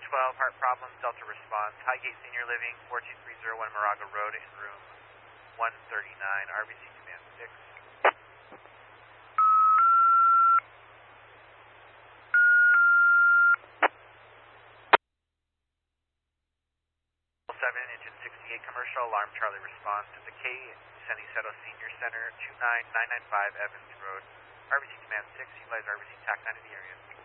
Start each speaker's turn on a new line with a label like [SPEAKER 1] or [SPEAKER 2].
[SPEAKER 1] 12, heart problems, Delta response, Highgate Senior Living, 42301 Moraga Road in room 139, RBC Command 6. 7, engine 68 commercial, alarm Charlie response to the K, San Ysidro Senior Center, 29995 Evans Road, RBC Command 6, utilize RBC TAC 9 in the area.